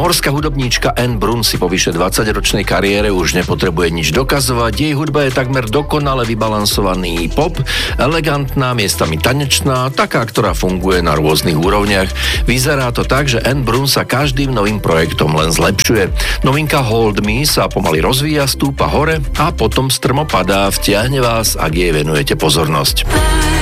Norská hudobníčka Anne Brun si po vyše 20-ročnej kariére už nepotrebuje nič dokazovať. Jej hudba je takmer dokonale vybalansovaný pop, elegantná, miestami tanečná, taká, ktorá funguje na rôznych úrovniach. Vyzerá to tak, že Anne Brun sa každým novým projektom len zlepšuje. Novinka Hold Me sa pomaly rozvíja, stúpa hore a potom strmo padá. Vtiahne vás, ak jej venujete pozornosť.